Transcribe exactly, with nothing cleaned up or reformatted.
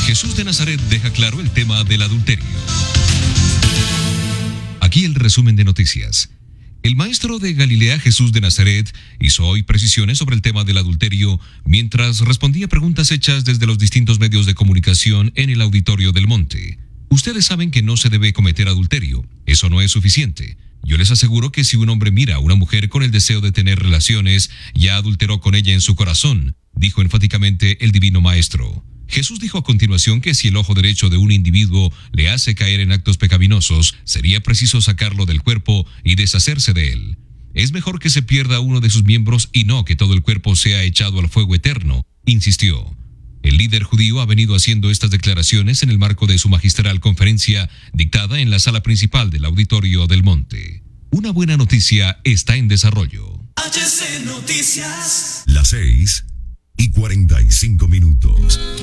Jesús de Nazaret deja claro el tema del adulterio. Aquí el resumen de noticias. El maestro de Galilea, Jesús de Nazaret, hizo hoy precisiones sobre el tema del adulterio mientras respondía preguntas hechas desde los distintos medios de comunicación en el Auditorio del Monte. Ustedes saben que no se debe cometer adulterio. Eso no es suficiente. Yo les aseguro que si un hombre mira a una mujer con el deseo de tener relaciones, ya adulteró con ella en su corazón, dijo enfáticamente el divino maestro. Jesús dijo a continuación que si el ojo derecho de un individuo le hace caer en actos pecaminosos, sería preciso sacarlo del cuerpo y deshacerse de él. Es mejor que se pierda uno de sus miembros y no que todo el cuerpo sea echado al fuego eterno, insistió. El líder judío ha venido haciendo estas declaraciones en el marco de su magistral conferencia dictada en la sala principal del Auditorio del Monte. Una buena noticia está en desarrollo. H C Noticias. Las seis y cuarenta y cinco minutos.